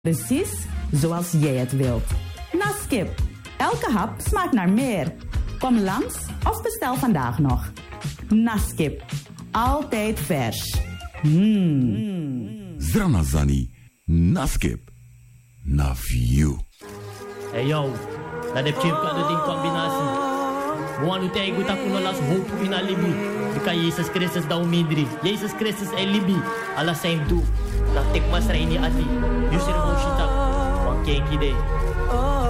Precies zoals jij het wilt. Naskip. Elke hap smaakt naar meer. Kom langs of bestel vandaag nog. Naskip. Altijd vers. Zranazani. Naskip. Na view. Hey yo, dat heb je kan in combinatie. Want u tegen dat kunnen las hoop in alibi. Because Jezus Christus da umidri. Jezus Christus en libi. Allah zijn doel. Dat ik mas reini ati. Yusir mo shita. Want kenki de.